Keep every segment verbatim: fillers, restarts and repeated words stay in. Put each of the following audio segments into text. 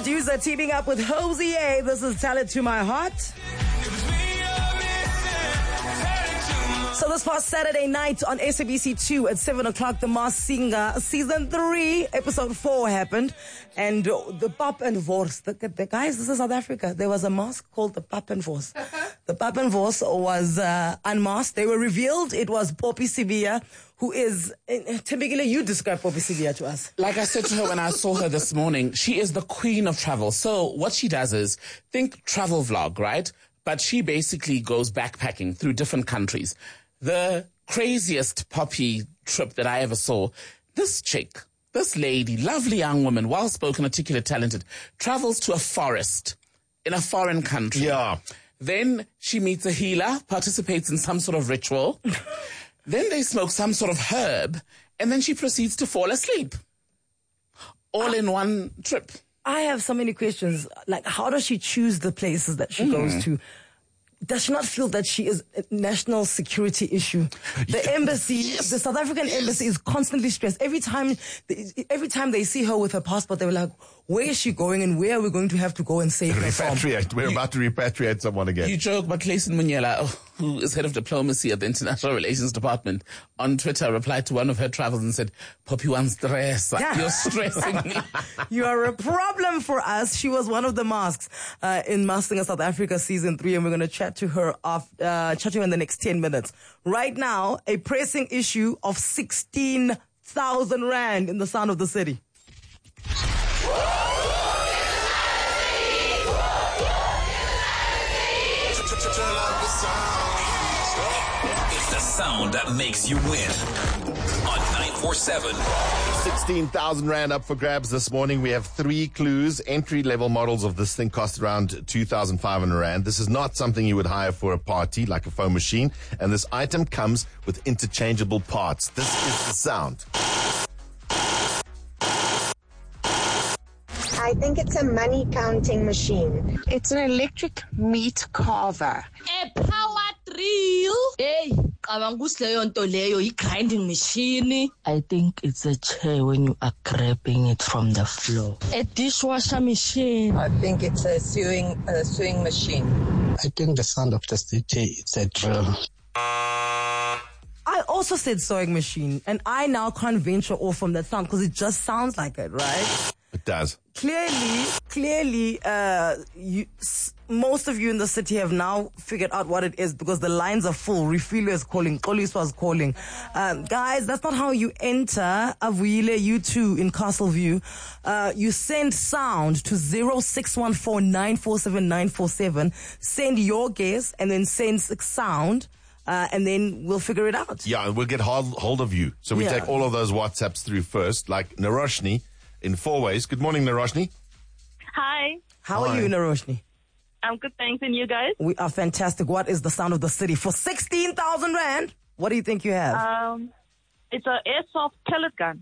Producer teaming up with Hosier. This is Tell It To My Heart. So this past Saturday night on S A B C two at seven o'clock, The Masked Singer Season three, Episode four happened. And the Pap and Vos, the, the guys, this is South Africa. There was a mask called the Pap and Vos. The Pap and Vos was uh, unmasked. They were revealed. It was Poppy Sibiya, who is, typically you describe Poppy Sibiya to us. Like I said to her when I saw her this morning, she is the queen of travel. So what she does is, think travel vlog, right? But she basically goes backpacking through different countries. The craziest Poppy trip that I ever saw, this chick, this lady, lovely young woman, well-spoken, articulate, talented, travels to a forest in a foreign country. Yeah. Then she meets a healer, participates in some sort of ritual. Then they smoke some sort of herb, and then she proceeds to fall asleep. All in one trip. I have so many questions. Like, how does she choose the places that she mm. goes to? Does she not feel that she is a national security issue? The yeah. embassy, yes. the South African yes. embassy is constantly stressed. Every time, every time they see her with her passport, they were like, where is she going and where are we going to have to go and save her from? Repatriate. We're you, about to repatriate someone again. You joke, but Clayson Munyela, who is head of diplomacy at the International Relations Department, on Twitter replied to one of her travels and said, Poppy wants stress. Yeah. You're stressing me. You are a problem for us. She was one of the masks uh, in Masked Singer South Africa Season three, and we're going to chat to her after, uh, chat to her in the next ten minutes. Right now, a pressing issue of sixteen thousand rand in the Sound of the City. It's the sound that makes you win on nine four seven. sixteen thousand rand up for grabs this morning. We have three clues. Entry-level models of this thing cost around two thousand five hundred rand. This is not something you would hire for a party, like a foam machine. And this item comes with interchangeable parts. This is the sound. I think it's a money counting machine. It's an electric meat carver. A power drill. Hey, a grinding machine. I think it's a chair when you are grabbing it from the floor. A dishwasher machine. I think it's a sewing a sewing machine. I think the sound of the city is a drill. I also said sewing machine, and I now can't venture off from that sound because it just sounds like it, right? It does. Clearly, clearly, uh, you, s- most of you in the city have now figured out what it is because the lines are full. Refilo is calling. Kolis was calling. Um, guys, that's not how you enter Avuile U two in Castleview. Uh, you send sound to zero six one four nine four seven nine four seven. Send your guess and then send sound. Uh, and then we'll figure it out. Yeah, and we'll get hold, hold of you. So we Yeah. take all of those WhatsApps through first, like Naroshni in four ways. Good morning, Naroshni. Hi. How Hi. are you, Naroshni? I'm good, thanks. And you guys? We are fantastic. What is the sound of the city? For sixteen thousand rand, what do you think you have? Um, it's an airsoft pellet gun.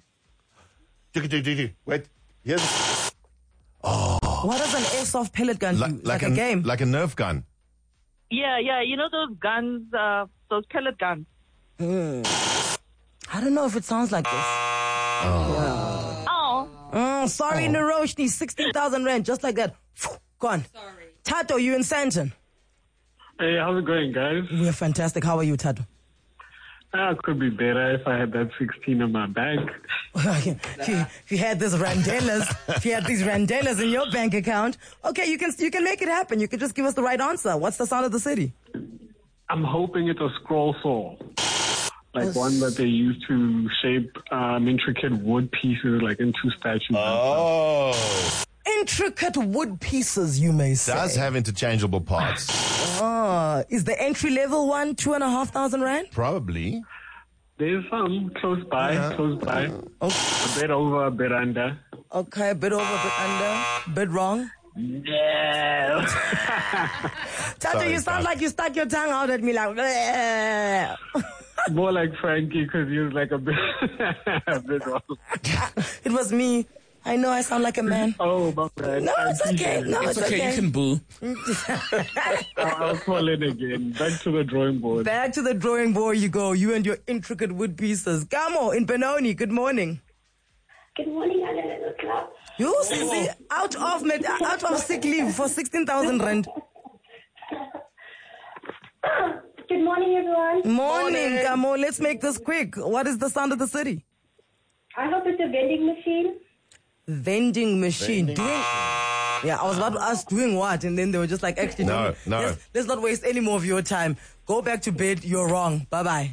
Wait, here's oh. What does an airsoft pellet gun like, do? like, Like a, a game? Like a Nerf gun. Yeah, yeah. You know those guns, uh, those pellet guns? Mm. I don't know if it sounds like this. Oh. Yeah. Oh. Mm, sorry, oh. Naroshni, sixteen thousand rand, just like that. Gone. Sorry. Tato, you in Santon? Hey, how's it going, guys? We're fantastic. How are you, Tato? Uh, it could be better if I had that sixteen in my bag. if, you, if you had this randellas, if you had these randellas in your bank account, okay, you can you can make it happen. You can just give us the right answer. What's the sound of the city? I'm hoping it's a scroll saw, like one that they use to shape um, intricate wood pieces, like into statues. Oh. Intricate wood pieces, you may say. Does have interchangeable parts. Oh, is the entry level one two and a half thousand rand? Probably. There's some close by, Yeah. close by. Okay. A bit over, a bit under. Okay, a bit over, a bit under, bit wrong. Yeah. Tato, Sorry, you sound Tato. like you stuck your tongue out at me like. Bleh. More like Frankie, because he was like a bit, a bit wrong. It was me. I know I sound like a man. Oh, my bad. No, it's okay. No, It's it's okay, okay. you can boo. I'll I'll call in again. Back to the drawing board. Back to the drawing board you go. You and your intricate wood pieces. Gamo in Benoni, good morning. Good morning, Alan at the club. You see, out of med- out of sick leave for sixteen thousand rand. Good morning, everyone. Morning, Kamo. Let's make this quick. What is the sound of the city? I hope it's a vending machine. Vending machine. Vending doing, yeah, I was about to ask doing what, and then they were just like, actually, No, don't- no. Let's, let's not waste any more of your time. Go back to bed. You're wrong. Bye bye.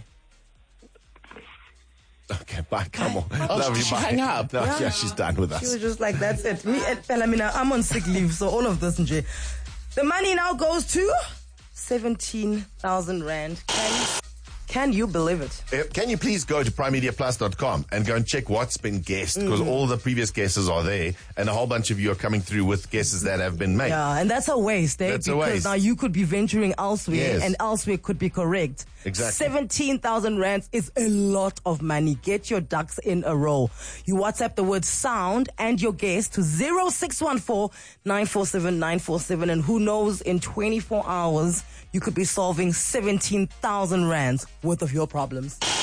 Okay, bye. Come on. Oh, Love you, she bye. hang up. No, Yeah. yeah, she's done with She us. was just like, that's it. Me and Pelamina, I'm on sick leave, so all of this, Nje. The money now goes to seventeen thousand rand. Can, can you believe it? Uh, Can you please go to prime media plus dot com and go and check what's been guessed? Because Mm-hmm. all the previous guesses are there, and a whole bunch of you are coming through with guesses that have been made. Yeah, and that's a waste, eh? That's a because waste. now you could be venturing elsewhere, Yes. and elsewhere could be correct. Exactly. seventeen thousand rands is a lot of money. Get your ducks in a row. You WhatsApp the word sound and your guess to zero six one four nine four seven nine four seven, and who knows, in twenty-four hours, you could be solving seventeen thousand rands worth of your problems.